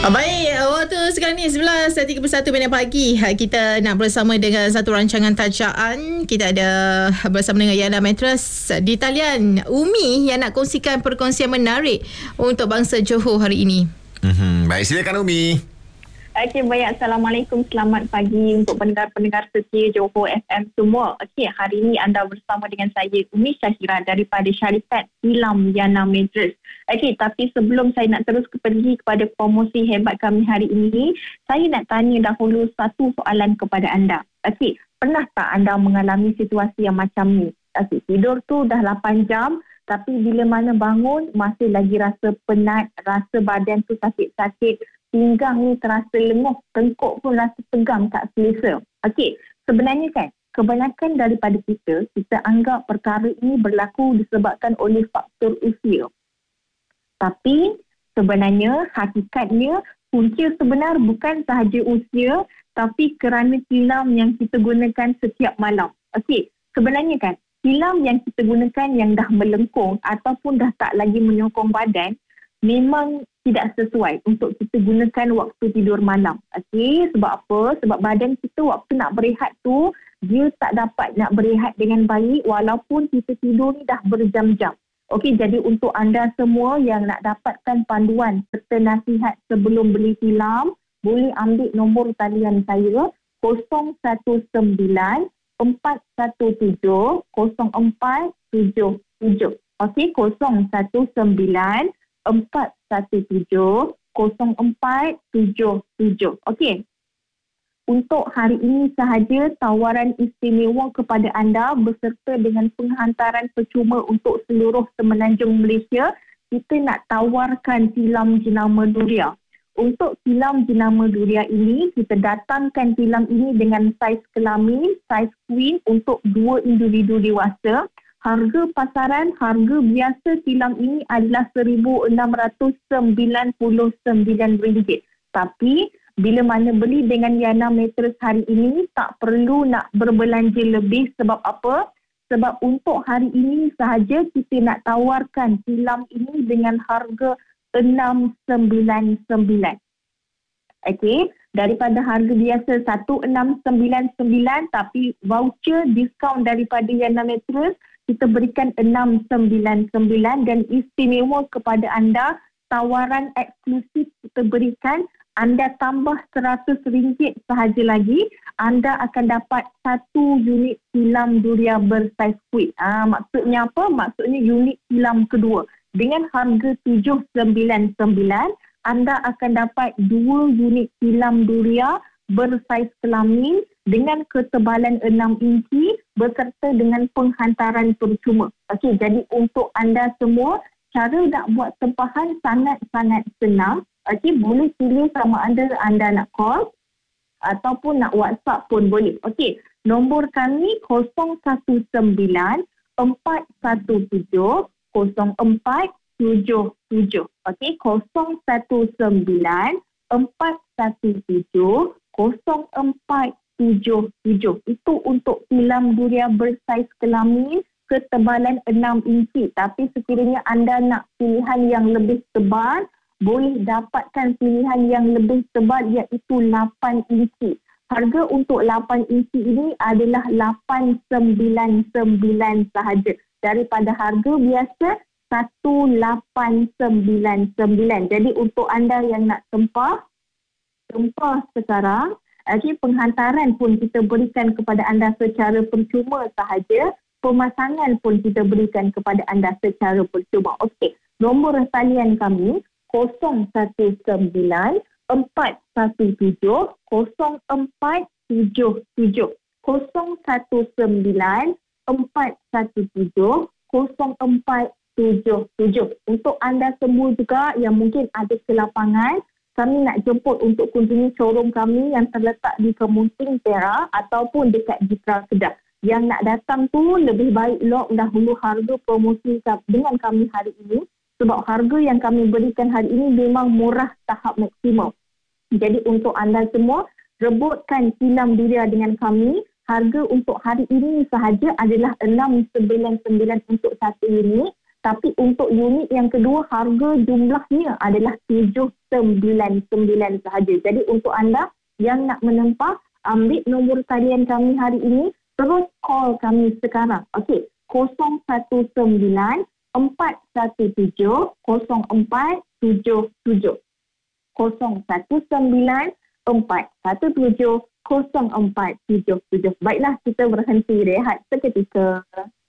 Baik, waktu sekarang ni 11.31 pagi. Kita nak bersama dengan satu rancangan tajaan. Kita ada bersama dengan Yana Mattress di talian Umi yang nak kongsikan perkongsian menarik untuk bangsa Johor hari ini. Baik, silakan Umi. Okey, baik. Assalamualaikum. Selamat pagi untuk pendengar-pendengar setia Johor FM semua. Okey, hari ini anda bersama dengan saya Umi Syahira daripada syarikat Silam Yana Mattress. Okey, tapi sebelum saya nak terus pergi kepada promosi hebat kami hari ini, saya nak tanya dahulu satu soalan kepada anda. Okey, pernah tak anda mengalami situasi yang macam ni? Okey, tidur tu dah 8 jam, tapi bila mana bangun masih lagi rasa penat, rasa badan tu sakit-sakit, pinggang ni terasa lenguh, tengkuk pun rasa tegang tak selesa. Okey, sebenarnya kan, kebanyakan daripada kita anggap perkara ini berlaku disebabkan oleh faktor usia. Tapi sebenarnya, hakikatnya, punca sebenar bukan sahaja usia, tapi kerana tilam yang kita gunakan setiap malam. Okey, sebenarnya kan, tilam yang kita gunakan yang dah melengkung ataupun dah tak lagi menyokong badan, memang tidak sesuai untuk kita gunakan waktu tidur malam. Okey, sebab apa? Sebab badan kita waktu nak berehat tu, dia tak dapat nak berehat dengan baik walaupun kita tidur ni dah berjam-jam. Okey, jadi untuk anda semua yang nak dapatkan panduan serta nasihat sebelum beli tilam, boleh ambil nombor talian saya 019 417 0477. Okey, 019 417 0477. Okey. Untuk hari ini sahaja tawaran istimewa kepada anda beserta dengan penghantaran percuma untuk seluruh semenanjung Malaysia. Kita nak tawarkan tilam jenama Duria. Untuk tilam jenama Duria ini, kita datangkan tilam ini dengan saiz kelamin, saiz queen untuk 2 individu dewasa. Harga pasaran, harga biasa tilam ini adalah RM1,699. Tapi, bila mana beli dengan Yana Mattress hari ini, tak perlu nak berbelanja lebih. Sebab apa? Sebab untuk hari ini sahaja kita nak tawarkan tilam ini dengan harga RM699. Okey, daripada harga biasa RM1,699, tapi voucher diskaun daripada Yana Mattress kita berikan RM699 dan istimewa kepada anda, tawaran eksklusif kita berikan, anda tambah RM100 sahaja lagi, anda akan dapat 1 unit tilam Duria bersaiz queen. Maksudnya apa? Maksudnya unit tilam kedua. Dengan harga RM799, anda akan dapat 2 unit tilam Duria bersaiz kelamin dengan ketebalan 6 inci beserta dengan penghantaran percuma. Okey, jadi untuk anda semua, cara nak buat tempahan sangat-sangat senang. Okey, boleh pilih sama ada anda nak call ataupun nak WhatsApp pun boleh. Okey, nombor kami 019 417 0477. Okey, 019 417 0477. Itu untuk tilam Duria bersaiz kelamin ketebalan 6 inci. Tapi sekiranya anda nak pilihan yang lebih tebal, boleh dapatkan pilihan yang lebih tebal iaitu 8 inci. Harga untuk 8 inci ini adalah RM899 sahaja. Daripada harga biasa RM1899. Jadi untuk anda yang nak tempah sekarang. Okay, penghantaran pun kita berikan kepada anda secara percuma sahaja. Pemasangan pun kita berikan kepada anda secara percuma. Okey, nombor talian kami 019 417 0477. 019 417 0477. Untuk anda semua juga yang mungkin ada kelapangan, kami nak jemput untuk kunjungi showroom kami yang terletak di Kemunting Perak ataupun dekat Jitra Kedah. Yang nak datang tu lebih baik lock dahulu harga promosi dengan kami hari ini. Sebab harga yang kami berikan hari ini memang murah tahap maksimum. Jadi untuk anda semua, rebutkan tilam Duria dengan kami. Harga untuk hari ini sahaja adalah RM699 untuk satu unit. Tapi untuk unit yang kedua, harga jumlahnya adalah 799 sahaja. Jadi untuk anda yang nak menempah, ambil nombor talian kami hari ini, terus call kami sekarang. Okey, 019 417 0477. 019 417 0477. Baiklah, kita berhenti rehat seketika.